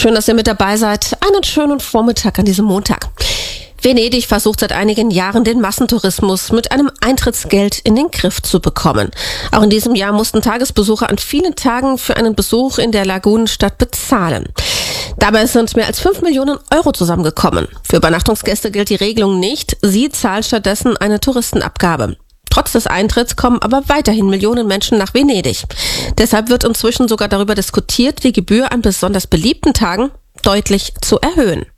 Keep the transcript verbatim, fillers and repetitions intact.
Schön, dass ihr mit dabei seid. Einen schönen Vormittag an diesem Montag. Venedig versucht seit einigen Jahren, den Massentourismus mit einem Eintrittsgeld in den Griff zu bekommen. Auch in diesem Jahr mussten Tagesbesucher an vielen Tagen für einen Besuch in der Lagunenstadt bezahlen. Dabei sind mehr als fünf Millionen Euro zusammengekommen. Für Übernachtungsgäste gilt die Regelung nicht. Sie zahlen stattdessen eine Touristenabgabe. Trotz des Eintritts kommen aber weiterhin Millionen Menschen nach Venedig. Deshalb wird inzwischen sogar darüber diskutiert, die Gebühr an besonders beliebten Tagen deutlich zu erhöhen.